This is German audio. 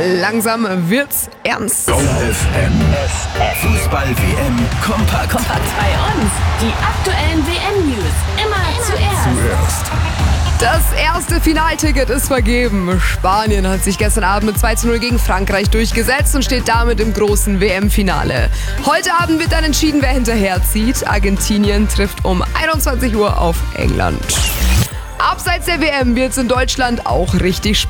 Langsam wird's ernst. Go FM. Fußball-WM kompakt. Bei uns die aktuellen WM-News immer zuerst. Das erste Finalticket ist vergeben. Spanien hat sich gestern Abend mit 2:0 gegen Frankreich durchgesetzt und steht damit im großen WM-Finale. Heute Abend wird dann entschieden, wer hinterherzieht. Argentinien trifft um 21 Uhr auf England. Abseits der WM wird's in Deutschland auch richtig spannend.